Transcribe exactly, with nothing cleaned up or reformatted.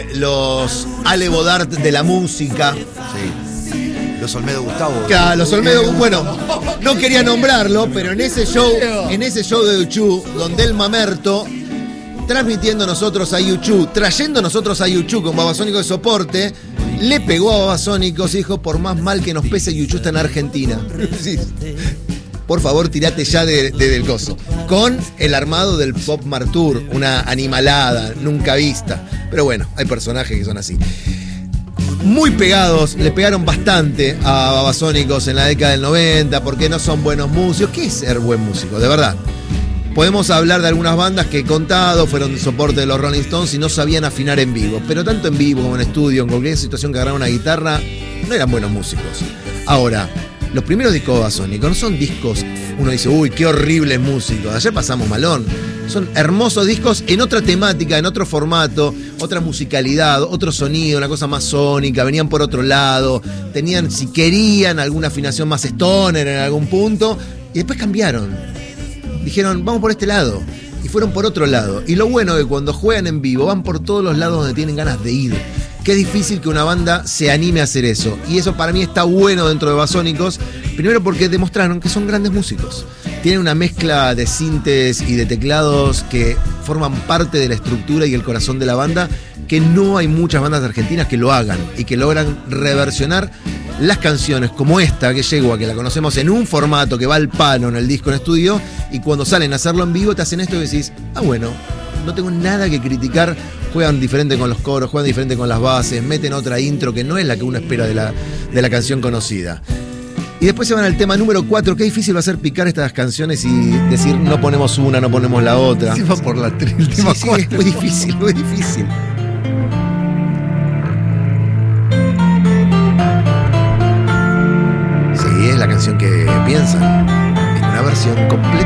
Los Ale Bodart de la música. Sí. Los Olmedo Gustavo. Claro, los Olmedo, bueno, no quería nombrarlo, pero en ese show, en ese show de Yuchu, donde el Mamerto, transmitiendo nosotros a Yuchu, trayendo nosotros a Yuchu con Babasónicos de soporte, le pegó a Babasónicos y dijo, por más mal que nos pese, Yuchu está en Argentina. Sí. Por favor, tirate ya de, de, del coso. Con el armado del Pop Mart Tour, una animalada, nunca vista. Pero bueno, hay personajes que son así. Muy pegados, le pegaron bastante a Babasónicos en la década del noventa, porque no son buenos músicos. ¿Qué es ser buen músico? De verdad. Podemos hablar de algunas bandas que he contado, fueron de soporte de los Rolling Stones y no sabían afinar en vivo. Pero tanto en vivo como en estudio, en cualquier situación que agarraran una guitarra, no eran buenos músicos. Ahora, los primeros discos de Babasónicos no son discos, uno dice, uy, qué horribles músicos. Ayer pasamos malón. Son hermosos discos en otra temática, en otro formato, otra musicalidad, otro sonido, una cosa más sónica, venían por otro lado, tenían, si querían, alguna afinación más stoner en algún punto, y después cambiaron. Dijeron, vamos por este lado, y fueron por otro lado. Y lo bueno es que cuando juegan en vivo, van por todos los lados donde tienen ganas de ir. Qué difícil que una banda se anime a hacer eso. Y eso para mí está bueno dentro de Babasónicos. Primero porque demostraron que son grandes músicos. Tienen una mezcla de sintes y de teclados que forman parte de la estructura y el corazón de la banda, que no hay muchas bandas argentinas que lo hagan y que logran reversionar las canciones como esta que llegó a que la conocemos en un formato que va al palo en el disco en estudio, y cuando salen a hacerlo en vivo te hacen esto y decís, ah bueno, no tengo nada que criticar. Juegan diferente con los coros, juegan diferente con las bases, meten otra intro que no es la que uno espera de la, de la canción conocida. Y después se van al tema número cuatro. Qué difícil va a ser picar estas canciones y decir no ponemos una, no ponemos la otra. Sí, va por la tri- el Sí, tema sí, cuatro. es muy difícil, muy difícil. Sí, es la canción que piensan en una versión completa.